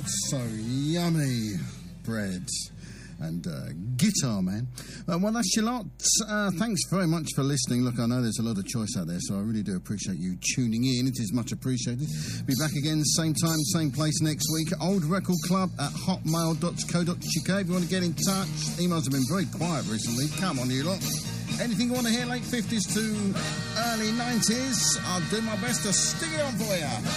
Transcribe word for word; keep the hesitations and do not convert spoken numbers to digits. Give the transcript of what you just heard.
so yummy. Bread and uh, Guitar Man. Uh, well, that's your lot. Uh, thanks very much for listening. Look, I know there's a lot of choice out there, so I really do appreciate you tuning in. It is much appreciated. Be back again, same time, same place next week. Old Record Club at hotmail dot co dot uk. If you want to get in touch, emails have been very quiet recently. Come on, you lot. Anything you want to hear, late fifties to early nineties, I'll do my best to stick it on for you.